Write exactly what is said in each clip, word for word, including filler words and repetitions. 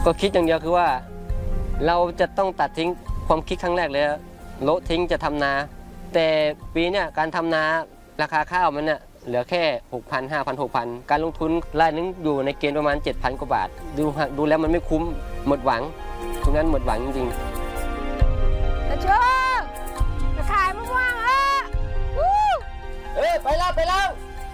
ก็คิดอย่างเดียวคือว่าเราจะต้องตัดทิ้งความคิดครั้งแรกเลยโละทิ้งจะทำนาแต่ปีนี้การทำนาราคาข้าวมันเนี่ยเหลือแค่ หกพัน ห้าพัน หกพัน การลงทุนรายนึงอยู่ในเกณฑ์ประมาณ เจ็ดพัน กว่าบาทดูดูแล้วมันไม่คุ้มหมดหวังตรงนั้นหมดหวังจริงๆตาเชื่อจะขายมะม่วงอ่ะเฮ้ยไปแล้วไปแล้ว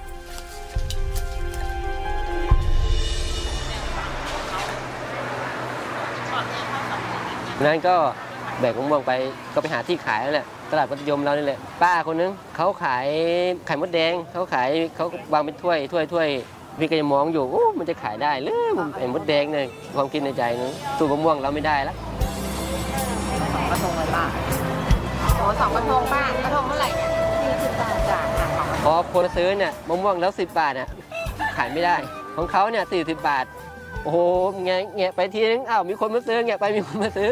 นั้นก็แบกมะม่วงไปก็ไปหาที่ขายแล้วแหละตลาดมัธยมเรานี่แหละป้าคนนึงเขาขายไข่มดแดงเขาขายเขาวางเป็นถ้วยถ้วยถ้วยพี่ก็ยังมองอยู่โอ้มันจะขายได้หรือมันไข่มดแดงเลยความคิดในใจนึงสู้มะม่วงเราไม่ได้แล้วสองกระทงเลยป้าโอ้สองกระทงป้ากระทงเท่าไหร่เนี่ยสี่สิบบาทจ้ะพอคนซื้อเนี่ยมะม่วงแล้วสิบบาทเนี่ยขายไม่ได้ของเขาเนี่ยสี่สิบบาทโอ้โหแงะแงะไปทีนึงอ้าวมีคนมาซื้อแงะไปมีคนมาซื้อ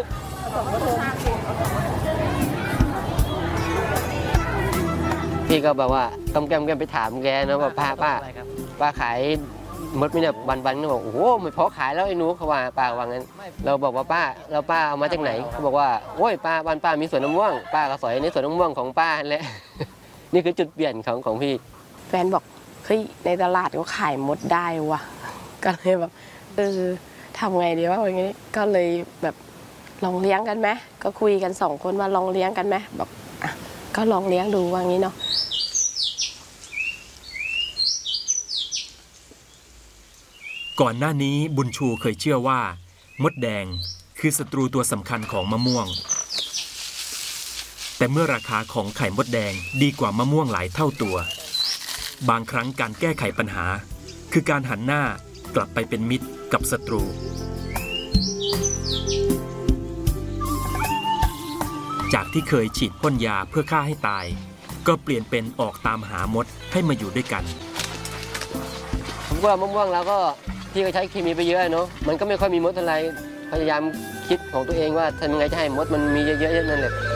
พี่ก็บอกว่าต้มแก้มแก้มไปถามแกนะว่าป้าป้าป้าขายมดไม่เนี่ยวันวันนึกบอกโอ้โหไม่พอขายแล้วไอ้หนูเขาว่าป้าว่างั้นเราบอกว่าป้าเราป้าเอามาจากไหนเขาบอกว่าโอ้ยป้าบ้านป้ามีสวนมะม่วงป้าก็สอยในสวนมะม่วงของป้าแหละนี่คือจุดเปลี่ยนของของพี่แฟนบอกเฮ้ยในตลาดก็ขายมดได้ว่ะก็เลยแบบเออทำไงดีวะอย่างนี้ก็เลยแบบลองเลี้ยงกันไหมก็คุยกันสองคนว่าลองเลี้ยงกันไหมบอกอ่ะก็ลองเลี้ยงดูว่างี้เนาะก่อนหน้านี้บุญชูเคยเชื่อว่ามดแดงคือศัตรูตัวสำคัญของมะม่วงแต่เมื่อราคาของไข่มดแดงดีกว่ามะม่วงหลายเท่าตัวบางครั้งการแก้ไขปัญหาคือการหันหน้ากลับไปเป็นมิตรกับศัตรูจากที่เคยฉีดพ่นยาเพื่อฆ่าให้ตายก็เปลี่ยนเป็นออกตามหามดให้มาอยู่ด้วยกันผมว่ามะม่วงแล้วก็พี่ก็ใช้เคมีไปเยอะเนาะมันก็ไม่ค่อยมีมดอะไรพยายามคิดของตัวเองว่าทำยังไงจะให้มดมันมีเยอะๆนั่นแหละ